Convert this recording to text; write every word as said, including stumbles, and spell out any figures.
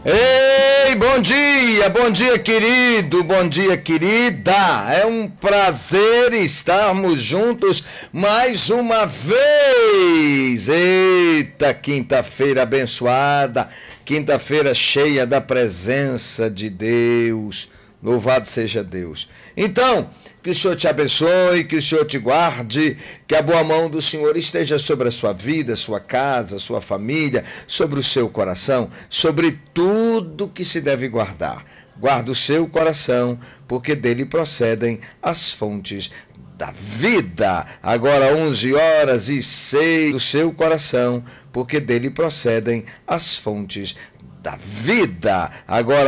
Ei, bom dia, bom dia, querido, bom dia, querida. É um prazer estarmos juntos mais uma vez. Eita, quinta-feira abençoada, quinta-feira cheia da presença de Deus. Louvado seja Deus. Então, que o Senhor te abençoe, que o Senhor te guarde, que a boa mão do Senhor esteja sobre a sua vida, sua casa, sua família, sobre o seu coração, sobre tudo que se deve guardar. Guarda o seu coração, porque dele procedem as fontes da vida. Agora onze horas e seis do seu coração, porque dele procedem as fontes da vida. Agora